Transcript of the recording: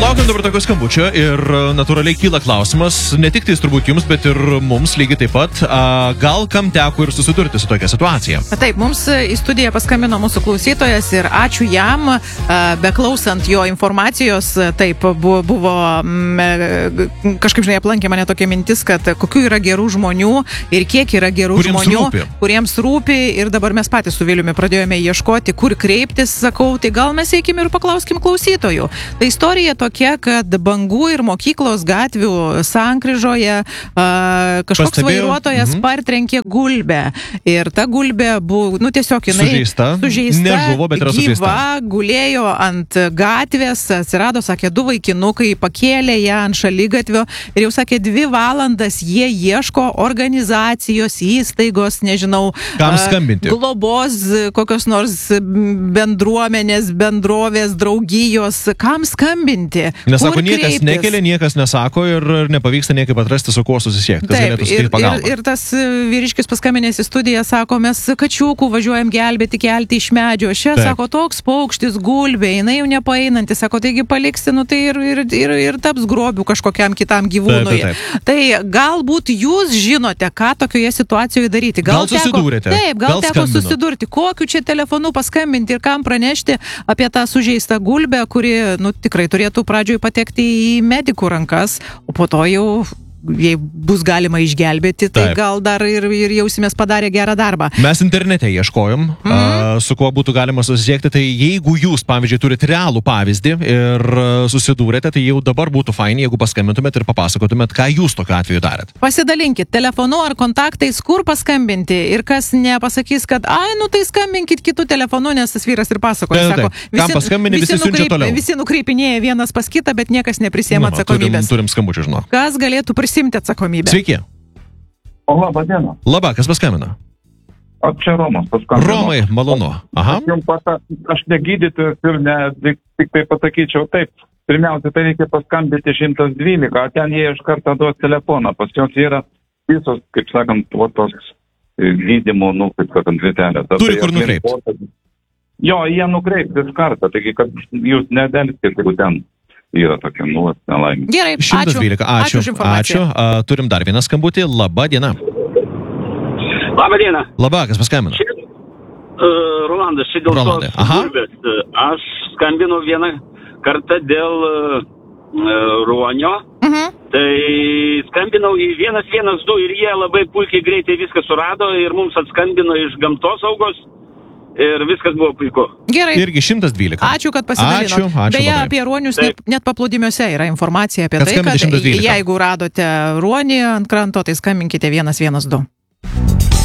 Laukiam dabar tokio skambučio ir natūraliai kyla klausimas, ne tik tais turbūt jums, bet ir mums lygiai taip pat, gal kam teko ir susidurti su tokia situacija. Taip, mums į studiją paskambino mūsų klausytojas ir ačiū jam, beklausant jo informacijos, taip buvo kažkaip, žinai, aplankė mane tokia mintis, kad kokių yra gerų žmonių ir kiek yra gerų žmonių, kuriems rūpi ir dabar mes patys su Viliumi pradėjome ieškoti, kur kreiptis, sakau, tai gal mes eikim ir paklauskim klausytojų. Tai istorija tokia, kad Bangų ir Mokyklos gatvių sankryžoje kažkoks vairuotojas partrenkė gulbę. Ir ta gulbė buvo, tiesiog jinai sužeista, nežuvo, bet yra sužeista. Gyva, gulėjo ant gatvės, atsirado, sakė, 2 vaikinukai, pakėlė ją ant šaligatvio ir jau sakė, 2 valandas jie ieško organizacijos, įstaigos, nežinau, kam skambinti? Globos, kokios nors bendruomenės, bendrovės, draugijos, kam skambinti? Nes sako, niekas nekelia, niekas nesako ir nepavyksta niekaip atrasti, su kuo susisiekti. Taip, ir tas vyriškis paskambinęs į studiją sako, mes kačiukų važiuojam gelbėti, kelti iš medžio. Šia, sako, toks paukštis gulbė, jinai jau nepaeinanti, sako, taigi paliksi, tai ir taps grobiu kažkokiam kitam gyvūnui. Tai galbūt jūs žinote, ką tokioje situacijoje daryti. Gal susidūrėte? Taip, gal teko susidurti. Kokiu čia telefonu paskambinti ir kam pranešti apie tą sužeistą gulbę, kuri, tikrai turėtų pradžioj patekti į medikų rankas, o po to jau, jei bus galima išgelbėti, tai gal dar ir jausimės padarę gerą darbą. Mes internete ieškojom, su kuo būtų galima susisiekti, tai jeigu jūs, pavyzdžiui, turite realų pavyzdį ir susidūrėte, tai jau dabar būtų faini, jeigu paskambintumėt ir papasakotumėt, ką jūs tokiu atveju darėt. Pasidalinkit telefonu ar kontaktais, kur paskambinti ir kas nepasakys, kad tai skambinkit kitų telefonu, nes tas vyras ir pasakoja, sako, kam paskambini, visi siunčia toliau. Visi nukreipinėja vienas pas kitą, bet niekas neprisiema atsakomybės. Turim skambučių, žinau. Kas galėtų prisimti atsakomybę? Sveiki. Labą dieną. Labą, kas paskambino? O čia Romas paskambino. Romai, malonu. Aha. Aš ne gydytojas ir tik tai pasakyčiau taip. Pirmiausia, tai reikia paskambinti 112, o ten jie iš karto duos telefoną. Pas jos yra visos, kaip sakant, tos gydymo, kaip sakant, vietelės. Turi kur nukreipti. Jo, jie nukreipti iš karto, taigi, kad jūs nedelskite, jeigu ten yra tokia nelaimė. Gerai, 112. Ačiū. Turim dar vieną skambutį. Labą dieną. Labą dieną. Labą, kas paskambino? Rolandas, čia dėl tos gulbės. Aš skambinu vieną kartą dėl ruonio. Tai skambinau į 112 ir jie labai puikiai greitai viską surado ir mums atskambino iš gamtosaugos. Ir viskas buvo puiku. Gerai. Irgi 112. Ačiū, kad pasidalinot. Ačiū Beje, apie ruonius net paplūdimiuose yra informacija apie tai, kad jeigu radote ruonį ant kranto, tai skambinkite 112.